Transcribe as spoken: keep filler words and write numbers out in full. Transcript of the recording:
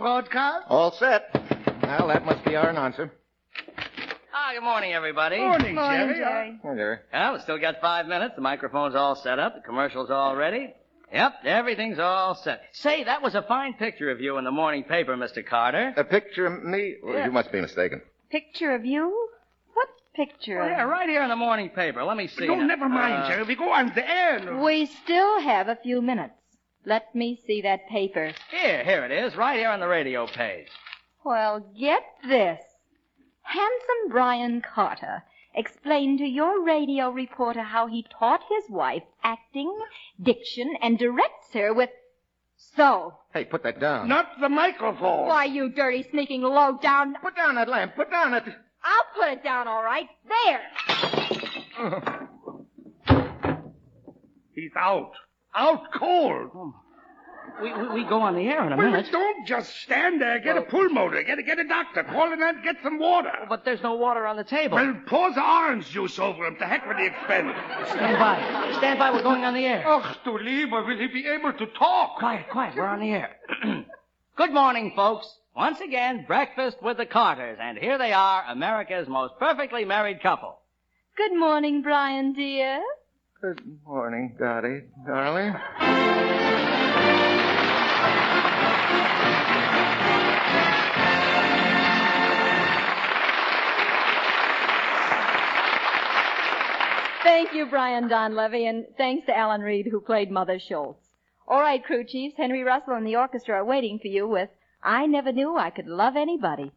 broadcast? All set. Well, that must be our announcer. Ah, good morning, everybody. Morning, Morning, Jerry. Jerry. Oh, Jerry. Well, we still got five minutes. The microphone's all set up. The commercial's all ready. Yep, everything's all set. Say, that was a fine picture of you in the morning paper, Mister Carter. A picture of me? Well, Yeah. You must be mistaken. Picture of you? What picture Oh, of yeah, right here in the morning paper. Let me see. No, now. never mind, Uh, Jerry. We go on the air. now. We still have a few minutes. Let me see that paper. Here, here it is, right here on the radio page. Well, get this. Handsome Brian Carter explained to your radio reporter how he taught his wife acting, diction, and directs her with... So. Hey, put that down. Not the microphone. Why, you dirty, sneaking, low-down... Put down that lamp. Put down it. I'll put it down, all right. There. He's out. Out cold. We, we, we go on the air in a Well, minute. don't just stand there. Get a pulmotor. Get a, get a doctor. Call in and get some water. But there's no water on the table. Well, pour the orange juice over him. To heck with the expense. Stand by. Stand by. We're going on the air. Och, du lieber, will he be able to talk? Quiet, quiet. We're on the air. Good morning, folks. Once again, breakfast with the Carters. And here they are, America's most perfectly married couple. Good morning, Brian, dear. Good morning, Dottie, darling. Thank you, Brian Donlevy, and thanks to Alan Reed, who played Mother Schultz. All right, crew chiefs, Henry Russell and the orchestra are waiting for you with I Never Knew I Could Love Anybody.